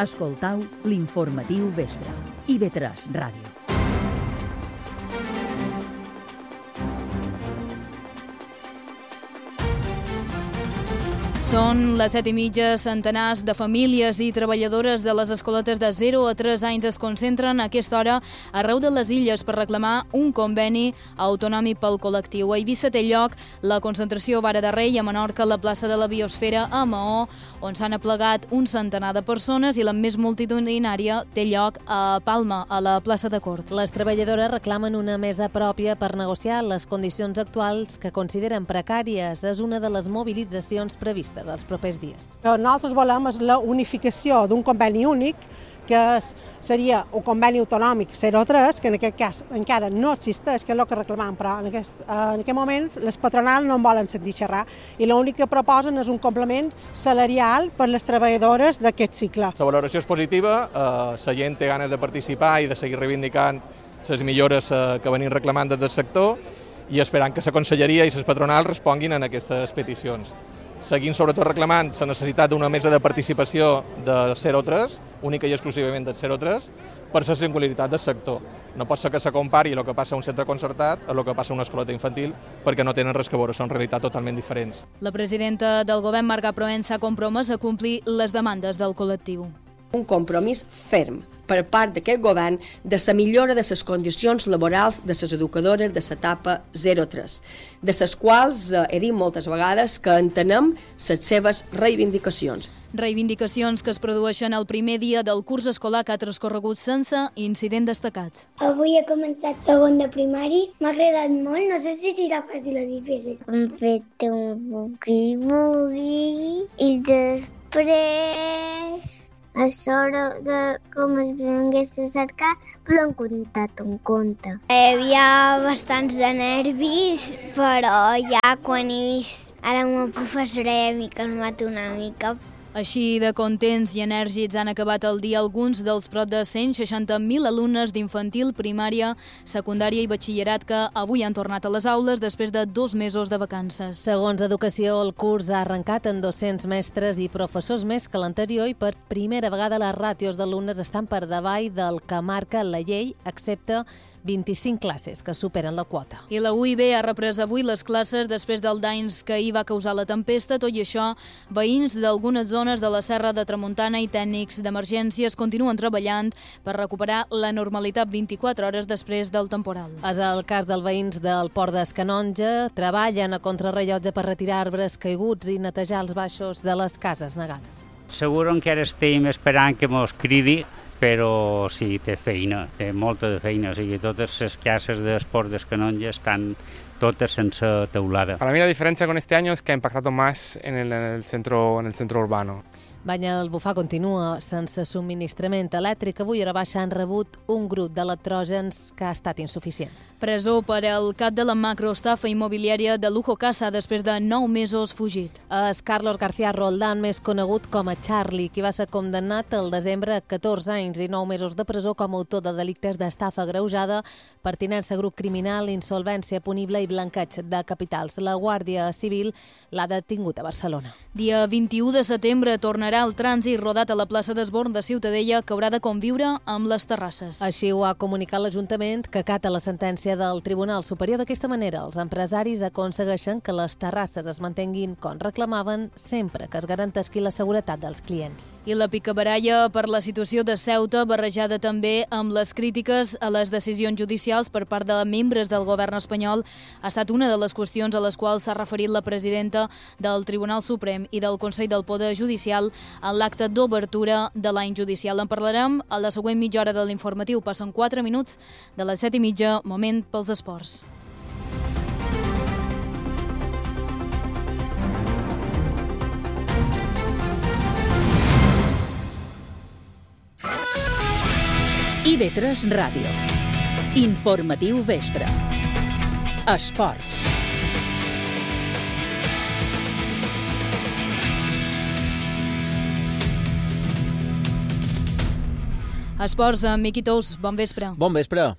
Escoltau l'informatiu vespre. IB3 Ràdio. Són les 7:30. Centenars de famílies i treballadores de les escoletes de 0 a 3 anys es concentren a aquesta hora arreu de les illes per reclamar un conveni autonòmic pel col·lectiu. A Eivissa té lloc la concentració Vara de Rei, a Menorca la plaça de la Biosfera, a Maó, on s'han aplegat un centenar de persones, i la més multitudinària té lloc a Palma, a la plaça de Cort. Les treballadores reclamen una mesa pròpia per negociar les condicions actuals que consideren precàries. És una de les mobilitzacions previstes els propers dies. El que nosaltres volem és la unificació d'un conveni únic, que seria un conveni autonòmic 03, que en aquest cas encara no existeix, que és el que reclamam, però en aquest moment les patronals no en volen sentir xerrar i l'únic que proposen és un complement salarial per les treballadores d'aquest cicle. La valoració és positiva, la gent té ganes de participar i de seguir reivindicant les millores que venim reclamant des del sector i esperant que la conselleria i les patronals responguin a aquestes peticions. Seguint sobretot reclamant la necessitat d'una mesa de participació de 03, única i exclusivament del 03, per la singularitat del sector. No pot ser que se compari el que passa a un centre concertat a el que passa a una escoleta infantil, perquè no tenen res que veure, són realitats totalment diferents. La presidenta del govern, Marga Proen, s'ha compromès a complir les demandes del col·lectiu. Un compromís ferm per part d'aquest govern de la millora de les condicions laborals de les educadores de l'etapa 03, de les quals he dit moltes vegades que entenem les seves reivindicacions. Reivindicacions que es produeixen el primer dia del curs escolar que ha transcorregut sense incident destacat. Avui he començat segon de primari, m'ha agradat molt, no sé si serà fàcil o difícil. Hem fet un bugui-bugui i després... A l'hora de com es vingués a cercar, però hem contat un conte. Hi havia bastants de nervis, però ja quan he vist ara una professora ja m'he calmat una mica. Així de contents i enèrgics han acabat el dia alguns dels prop de 160.000 alumnes d'infantil, primària, secundària i batxillerat que avui han tornat a les aules després de 2 mesos de vacances. Segons Educació, el curs ha arrencat en 200 mestres i professors més que l'anterior i per primera vegada les ràtios d'alumnes estan per davall del que marca la llei, excepte 25 classes que superen la quota. I la UIB ha reprès avui les classes després del danys que ahir va causar la tempesta. Tot i això, veïns d'algunes zones de la Serra de Tramuntana i tècnics d'emergències continuen treballant per recuperar la normalitat 24 hores després del temporal. És el cas dels veïns del Port d'Escanonja. Treballen a contrarrellotge per retirar arbres caiguts i netejar els baixos de les cases negades. Segur que ara estem esperant que mos cridi, però sí, té feina, té molta de feina. O sigui, totes les cases d'Esport d'Escanonja estan totes sense teulada. Para mí la diferencia con este año es que ha impactado más en el centro urbano. Banya el Bufar continua sense subministrament elèctric. Avui a la baixa han rebut un grup d'electrògens que ha estat insuficient. Presó per al cap de la macroestafa immobiliària de Lujo Casa després de 9 mesos fugit. És Carlos García Roldán, més conegut com a Charlie, qui va ser condemnat al desembre a 14 anys i 9 mesos de presó com a autor de delictes d'estafa agreujada, pertinença a grup criminal, insolvència punible i blanqueig de capitals. La Guàrdia Civil l'ha detingut a Barcelona. Dia 21 de setembre tornarà el trànsit rodat a la plaça d'Esborn de Ciutadella, que haurà de conviure amb les terrasses. Així ho ha comunicat l'Ajuntament, que acata la sentència del Tribunal Superior. D'aquesta manera, els empresaris aconsegueixen que les terrasses es mantenguin com reclamaven, sempre que es garanteixi la seguretat dels clients. I la picabaralla per la situació de Ceuta, barrejada també amb les crítiques a les decisions judicials per part de membres del govern espanyol, ha estat una de les qüestions a les quals s'ha referit la presidenta del Tribunal Suprem i del Consell del Poder Judicial en l'acte d'obertura de l'any judicial. En parlarem a la següent mitja hora de l'informatiu. Passen 4 minuts de les 7:30, moment pels esports. IB3 Ràdio. Informatiu vespre. Esports. Esports amb Miqui Tous. Bon vespre. Bon vespre.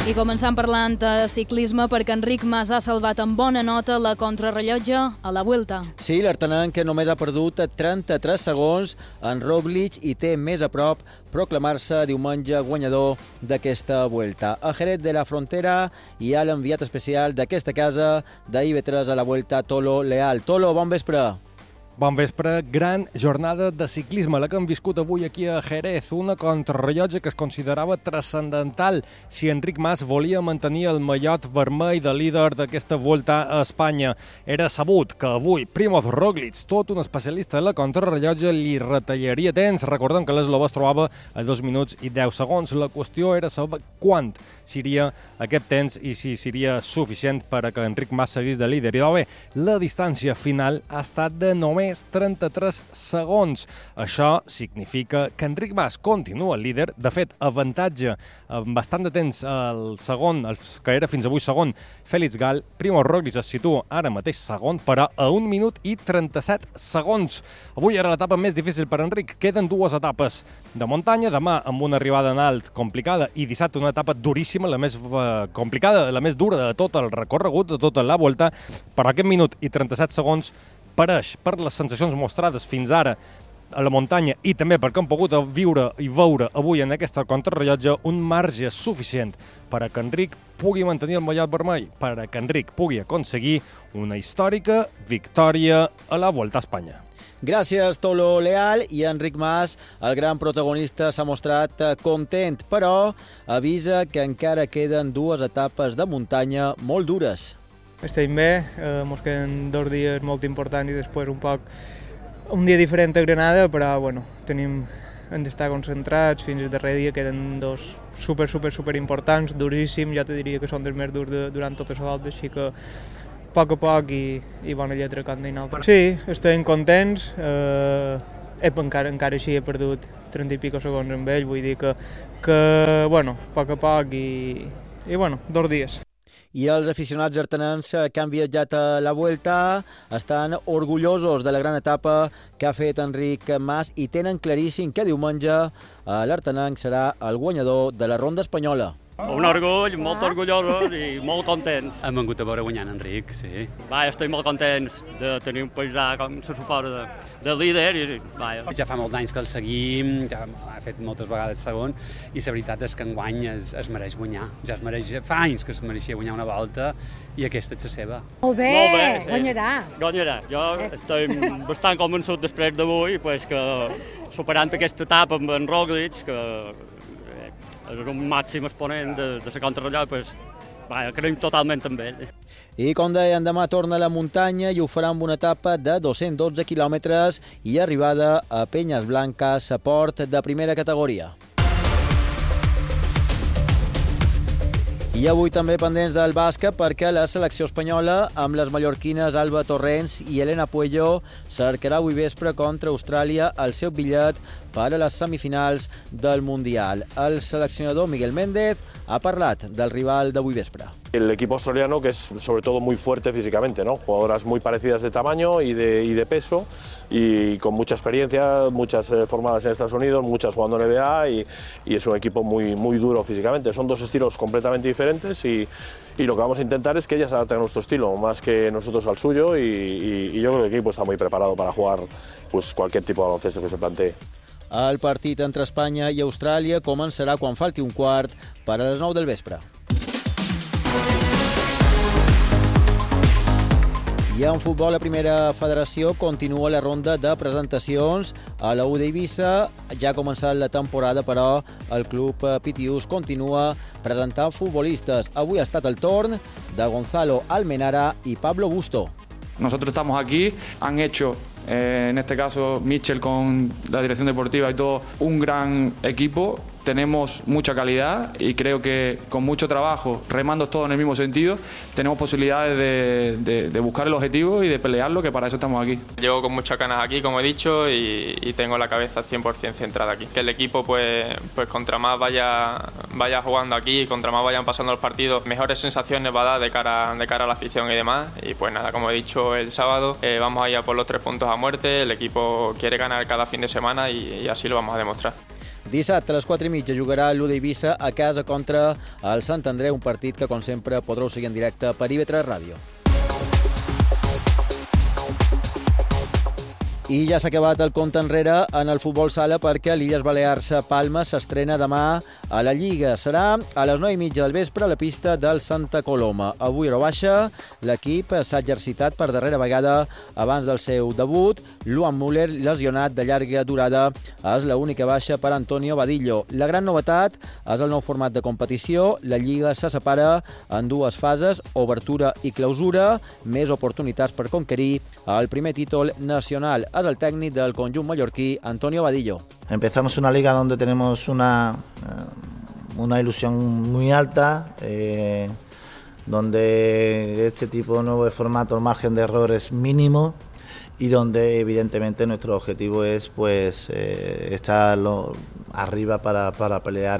I començant parlant de ciclisme, perquè Enric Mas ha salvat amb bona nota la contrarrellotge a la Vuelta. Sí, l'artanenc només ha perdut 33 segons en Roglic i té més a prop proclamar-se diumenge guanyador d'aquesta Vuelta. A Jerez de la Frontera hi ha l'enviat especial d'aquesta casa d'IV3 a la Vuelta, Tolo Leal. Tolo, bon vespre. Bon vespre, gran jornada de ciclisme, la que hem viscut avui aquí a Jerez, una contrarrellotge que es considerava transcendental si Enric Mas volia mantenir el mallot vermell de líder d'aquesta Volta a Espanya. Era sabut que avui Primoz Roglic, tot un especialista de la contrarrellotge, li retallaria temps. Recordem que l'eslova es trobava a 2 minuts i 10 segons. La qüestió era saber quant seria aquest temps i si seria suficient per a que Enric Mas seguís de líder. I bé, la distància final ha estat de només 33 segons. Això significa que Enric Mas continua líder. De fet, avantatge amb bastant de temps el segon, que era fins avui segon, Félix Gall. Primoz Roglic es situa ara mateix segon, però a 1 minut i 37 segons. Avui era l'etapa més difícil per Enric. Queden 2 etapes de muntanya, demà amb una arribada en alt complicada i dissabte una etapa duríssima, la més complicada, la més dura de tot el recorregut, de tota la Volta. Per aquest minut i 37 segons pareix, per les sensacions mostrades fins ara a la muntanya i també perquè hem pogut viure i veure avui en aquesta contrarrellotge, un marge suficient per a que Enric pugui mantenir el mallot vermell, per a que Enric pugui aconseguir una històrica victòria a la Volta a Espanya. Gràcies, Tolo Leal. I Enric Mas, el gran protagonista, s'ha mostrat content, però avisa que encara queden 2 etapes de muntanya molt dures. Estem bé, ens queden 2 dies molt importants i després un dia diferent a Granada, però bueno, hem d'estar concentrats, fins al darrer dia queden 2 super importants, duríssims, ja te diria que són dels més durs durant tota la volta, així que a poc i bona lletra com deien altres. Sí, estem contents, encara així he perdut 30 i pico segons amb ell, vull dir que bueno, a poc i bueno, 2 dies. I els aficionats artanencs que han viatjat a la Vuelta estan orgullosos de la gran etapa que ha fet Enric Mas i tenen claríssim que diumenge l'artanenc serà el guanyador de la Ronda Espanyola. Un orgull, molt orgullosos i molt contents. Hem vengut a veure guanyant Enric, sí. Estic molt contents de tenir un paisà com se suposa de líder. Ja fa molts anys que el seguim, ja ha fet moltes vegades segon, i la veritat és que enguany es mereix guanyar. Ja es mereix, fa anys que es mereixia guanyar una volta i aquesta és la seva. Molt bé, sí. Guanyarà. Jo estic bastant convençut després d'avui que superant aquesta etapa amb en Roglic, que és un màxim exponent de la contrarrellotge, creiem totalment en ell. I com deien, demà torna a la muntanya i ho farà amb una etapa de 212 quilòmetres i arribada a Penyes Blanques, a port de primera categoria. I avui també pendents del bàsquet perquè la selecció espanyola, amb les mallorquines Alba Torrents i Elena Puello, cercarà avui vespre contra Austràlia el seu bitllet per a les semifinals del Mundial. El seleccionador Miguel Méndez ha parlat del rival d'avui vespre. El equipo australiano, que es sobre todo muy fuerte físicamente, ¿no? Jugadoras muy parecidas de tamaño y de peso, y con mucha experiencia, muchas formadas en Estados Unidos, muchas jugando en NBA, y es un equipo muy duro físicamente. Son 2 estilos completamente diferentes y lo que vamos a intentar es que ellas se adapten a nuestro estilo, más que nosotros al suyo, y yo creo que el equipo está muy preparado para jugar cualquier tipo de baloncesto que se plantee. El partit entre Espanya i Austràlia començarà quan falti un quart per a les 9 del vespre. I en futbol, la primera federació continua la ronda de presentacions. A la U d'Eivissa ja ha començat la temporada, però el club Pitiús continua presentant futbolistes. Avui ha estat el torn de Gonzalo Almenara i Pablo Busto. Nosotros estamos aquí, han hecho, en este caso Michel con la dirección deportiva y todo, un gran equipo. Tenemos mucha calidad y creo que con mucho trabajo, remando todo en el mismo sentido, tenemos posibilidades de buscar el objetivo y de pelearlo, que para eso estamos aquí. Llego con muchas ganas aquí, como he dicho, y tengo la cabeza 100% centrada aquí. Que el equipo, pues contra más vaya jugando aquí, contra más vayan pasando los partidos, mejores sensaciones va a dar de cara a la afición y demás. Y pues nada, como he dicho el sábado, vamos a ir a por los 3 puntos a muerte. El equipo quiere ganar cada fin de semana y así lo vamos a demostrar. Dissabte a les 4:30 jugarà l'U d'Eivissa a casa contra el Sant Andreu, un partit que, com sempre, podreu seguir en directe per IB3 Ràdio. I ja s'ha acabat el compte enrere en el futbol sala perquè l'Illes Balears Palma s'estrena demà a la Lliga. Serà a les 9:30 del vespre a la pista del Santa Coloma. Avui hora baixa, l'equip s'ha exercitat per darrera vegada abans del seu debut. Luan Müller, lesionat de llarga durada, és l'única baixa per Antonio Badillo. La gran novetat és el nou format de competició. La Lliga se separa en dues fases, obertura i clausura, més oportunitats per conquerir el primer títol nacional. És el tècnic del conjunt mallorquí, Antonio Badillo. Empezamos una liga donde tenemos una ilusión muy alta, donde este tipo nuevo de formato, el margen de error es mínimo y donde evidentemente nuestro objetivo es estar arriba para pelear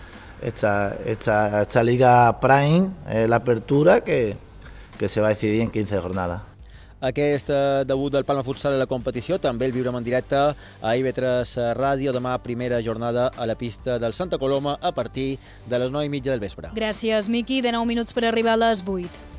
esta Liga Prime, la apertura que se va a decidir en 15 jornadas. Aquest debut del Palma Futsal a la competició també el viurem en directe a IB3 Ràdio demà, primera jornada a la pista del Santa Coloma a partir de les 9:30 del vespre. Gràcies, Miqui. De 9 minuts per arribar a les 8.